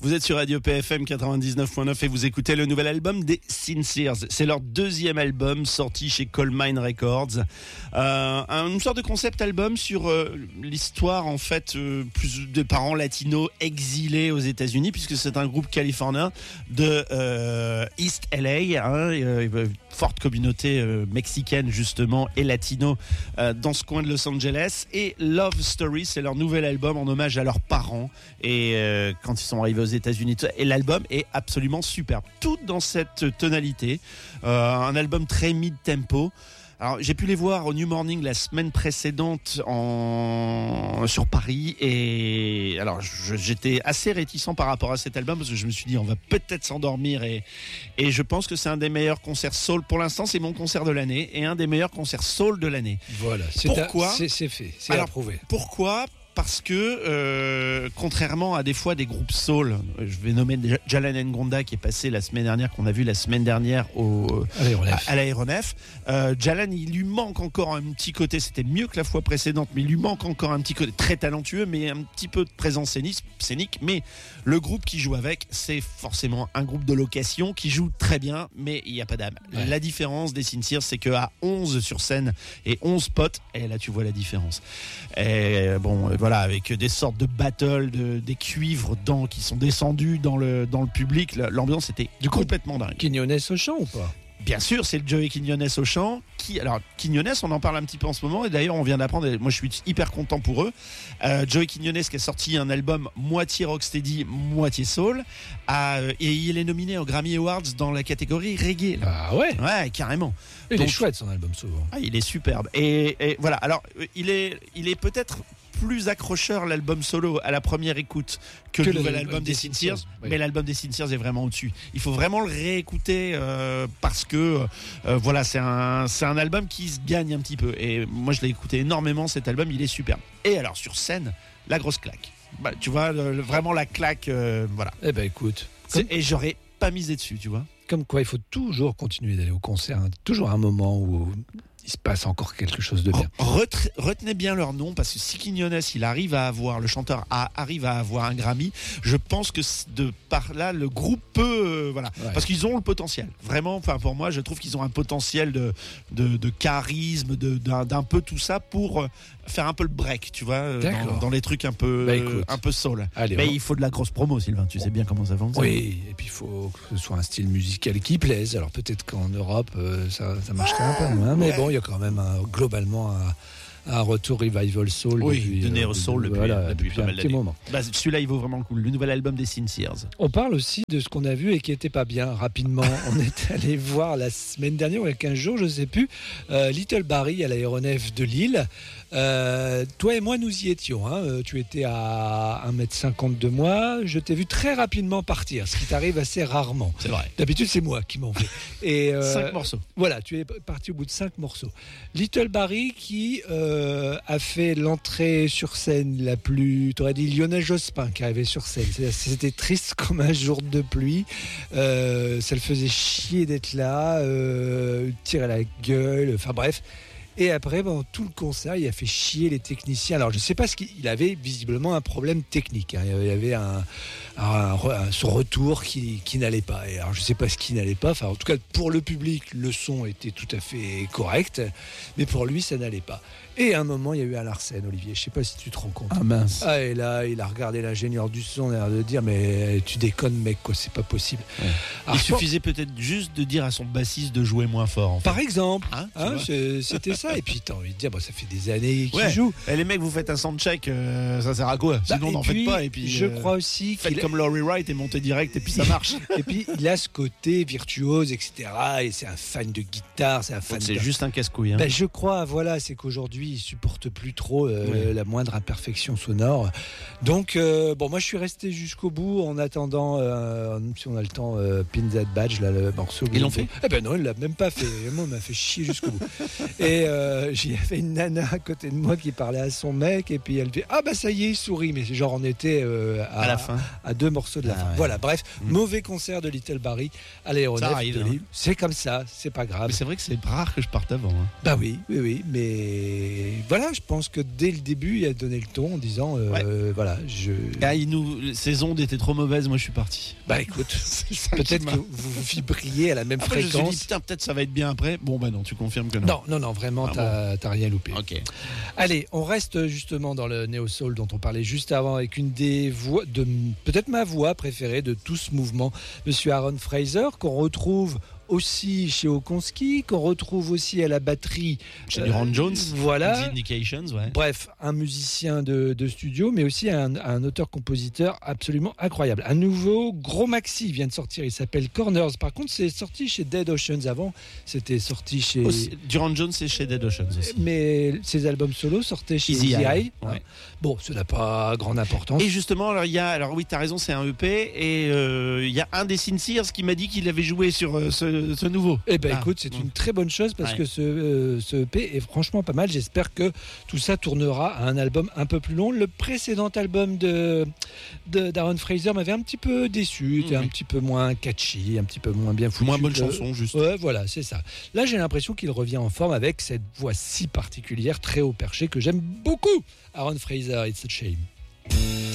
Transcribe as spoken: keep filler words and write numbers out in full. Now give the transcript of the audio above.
Vous êtes sur Radio P F M quatre-vingt-dix-neuf point neuf et vous écoutez le nouvel album des Sincères. C'est leur deuxième album sorti chez Colemine Records. Euh, une sorte de concept album sur euh, l'histoire en fait euh, plus de parents latinos exilés aux États-Unis, puisque c'est un groupe californien de euh, East L A, hein, euh, forte communauté euh, mexicaine justement et latino euh, dans ce coin de Los Angeles. Et Love Story, c'est leur nouvel album en hommage à leurs parents et euh, quand ils sont arrivés aux États-Unis. Et l'album est absolument superbe, tout dans cette tonalité. Euh, un album très mid-tempo. Alors, j'ai pu les voir au New Morning la semaine précédente en... sur Paris et alors je, j'étais assez réticent par rapport à cet album parce que je me suis dit on va peut-être s'endormir et, et je pense que c'est un des meilleurs concerts soul pour l'instant, c'est mon concert de l'année et un des meilleurs concerts soul de l'année. Voilà, c'est pourquoi à, c'est, c'est fait, c'est alors, approuvé. Pourquoi ? Parce que, euh, contrairement à des fois des groupes soul, je vais nommer Jalan Ngonda qui est passé la semaine dernière, qu'on a vu la semaine dernière au, à l'aéronef, à, à l'aéronef. Euh, Jalan, il lui manque encore un petit côté, c'était mieux que la fois précédente, mais il lui manque encore un petit côté très talentueux, mais un petit peu de présence scénique. Mais le groupe qui joue avec, c'est forcément un groupe de location qui joue très bien, mais il n'y a pas d'âme. Ouais. La différence des Sincères, c'est qu'à onze sur scène et onze potes, et là tu vois la différence. Et bon, voilà, avec des sortes de battles, de, des cuivres dans, qui sont descendus dans le, dans le public. L'ambiance était du complètement dingue. Quiñones au chant ou pas ? Bien sûr, c'est le Joey Quiñones au chant. Qui, alors, Quiñones, on en parle un petit peu en ce moment. Et d'ailleurs, on vient d'apprendre, et moi je suis hyper content pour eux. Euh, Joey Quiñones qui a sorti un album moitié rocksteady, moitié soul. A, et il est nominé aux Grammy Awards dans la catégorie reggae. Là. Ah ouais ? Ouais, carrément. Il Donc, est chouette son album souvent. Ah, il est superbe. Et, et voilà, alors, il est, il est peut-être plus accrocheur l'album solo à la première écoute que, que le nouvel album des Sincères, oui. Mais l'album des Sincères est vraiment au-dessus. Il faut vraiment le réécouter euh, parce que euh, voilà, c'est un c'est un album qui se gagne un petit peu. Et moi, je l'ai écouté énormément cet album, il est superbe. Et alors sur scène, la grosse claque. Bah, tu vois, le, le, vraiment la claque, euh, voilà. Eh ben écoute, comme... et j'aurais pas misé dessus, tu vois. Comme quoi, il faut toujours continuer d'aller au concert. Hein. Toujours un moment où il se passe encore quelque chose de bien. Retre- retenez bien leur nom parce que si Quiñones, il arrive à avoir, le chanteur a, arrive à avoir un Grammy, je pense que de par là, le groupe peut, euh, voilà, ouais. Parce qu'ils ont le potentiel. Vraiment, enfin pour moi, je trouve qu'ils ont un potentiel de, de, de charisme, de, d'un, d'un peu tout ça pour faire un peu le break, tu vois, dans, dans les trucs un peu, bah, un peu soul. Allez, mais on... il faut de la grosse promo, Sylvain. Tu sais bien comment ça fonctionne. Oui, et puis il faut que ce soit un style musical qui plaise. Alors peut-être qu'en Europe, ça, ça marcherait un peu moins, mais ouais. Bon, il y a quand même un, globalement un, un retour revival soul. Oui, depuis, de Neo Soul depuis, voilà, depuis, depuis pas un mal petit d'années. moment. Bah, celui-là, il vaut vraiment le coup. Le nouvel album des Sincères. On parle aussi de ce qu'on a vu et qui n'était pas bien. Rapidement, on est allé voir la semaine dernière ou il y a quinze jours, je ne sais plus, euh, Little Barry à l'aéronef de Lille. Euh, toi et moi, nous y étions. Hein. Tu étais à un mètre cinquante de moi. Je t'ai vu très rapidement partir, ce qui t'arrive assez rarement. C'est vrai. D'habitude, c'est moi qui m'en vais. Et euh, cinq morceaux. Voilà, tu es parti au bout de cinq morceaux. Little Barry qui euh, a fait l'entrée sur scène la plus... Tu aurais dit Lionel Jospin qui arrivait sur scène. C'était triste comme un jour de pluie. Euh, ça le faisait chier d'être là. Euh, tirer la gueule. Enfin bref... Et après, pendant tout le concert, il a fait chier les techniciens. Alors, je ne sais pas ce qu'il avait visiblement un problème technique. Hein. Il y avait un, un, un, un son retour qui, qui n'allait pas. Et alors, je ne sais pas ce qui n'allait pas. Enfin, en tout cas, pour le public, le son était tout à fait correct, mais pour lui, ça n'allait pas. Et à un moment, il y a eu un Larsen, Olivier. Je ne sais pas si tu te rends compte. Ah mince. Ah, et là, il a regardé l'ingénieur du son, il a l'air de dire, mais tu déconnes, mec, quoi, c'est pas possible. Ouais. Alors, il suffisait pense... peut-être juste de dire à son bassiste de jouer moins fort. En fait. Par exemple, hein, hein, c'était ça. Et puis, t'as envie de dire, bah, ça fait des années qu'il ouais. joue. Et les mecs, vous faites un soundcheck, euh, ça sert à quoi ? Sinon, bah, n'en faites pas. Et puis, je euh, crois aussi faites qu'il comme Laurie Wright et montez direct, et puis ça marche. Et puis, il a ce côté virtuose, et cetera. Et c'est un fan de guitare, c'est un fan. Donc, c'est de... juste un casse-couille. Hein. Ben, je crois, voilà, c'est qu'aujourd'hui, il supporte plus trop euh, ouais. la moindre imperfection sonore. Donc, euh, bon, moi, je suis resté jusqu'au bout en attendant, euh, si on a le temps, euh, Pin That Badge, là, le morceau. Ils l'ont fait ? Eh ben non, il l'a même pas fait. Moi, il m'a fait chier jusqu'au bout. Et euh, j'y avait une nana à côté de moi qui parlait à son mec et puis elle dit ah bah ça y est il sourit, mais genre on était euh, à, À la fin. à deux morceaux de la Ah fin. ouais. Voilà, bref, Mm. mauvais concert de Little Barry à l'aéronef Ça arrive, de hein. Lille. C'est comme ça, c'est pas grave. Mais c'est vrai que c'est rare que je parte avant. Hein. Bah oui, oui, oui, mais voilà, je pense que dès le début, il a donné le ton en disant, euh, Ouais. voilà, je. Ah, il nous, ces ondes étaient trop mauvaises, moi je suis parti. Bah écoute, C'est ça qui peut-être m'a- que vous vibriez à la même Après, je me suis dit, fréquence. putain, peut-être ça va être bien après. Bon, bah non, tu confirmes que non. Non, non, non, vraiment, Ah t'as t'as rien loupé. Ok. Allez, on reste justement dans le néo soul dont on parlait juste avant avec une des voix, de peut-être ma voix préférée de tout ce mouvement, Monsieur Aaron Fraser, qu'on retrouve aussi chez Okonski, qu'on retrouve aussi à la batterie. Chez Euh, Durand Jones. Voilà. The Indications, ouais. Bref, un musicien de, de studio, mais aussi un, un auteur-compositeur absolument incroyable. Un nouveau gros maxi vient de sortir, il s'appelle Corners. Par contre, c'est sorti chez Dead Oceans avant, c'était sorti chez... Aussi, Durand Jones, c'est chez Dead Oceans aussi. Mais ses albums solo sortaient chez Easy Easy Eye, Eye. hein. ouais. Bon, ça n'a pas grande importance. Et justement, alors il y a, alors oui, t'as raison, c'est un E P, et euh, il y a un des Sincers qui m'a dit qu'il avait joué sur euh, ce, ce nouveau. Eh ben Ah, écoute, c'est mm. une très bonne chose parce Ouais. que ce, euh, ce E P est franchement pas mal. J'espère que tout ça tournera à un album un peu plus long. Le précédent album de de- d'Aaron Fraser m'avait un petit peu déçu, était Mhm. un petit peu moins catchy, un petit peu moins bien foutu. Moins bonne que- chanson, juste. Ouais, voilà, c'est ça. Là, j'ai l'impression qu'il revient en forme avec cette voix si particulière, très haut perché que j'aime beaucoup. Aaron Fraser, It's a Shame.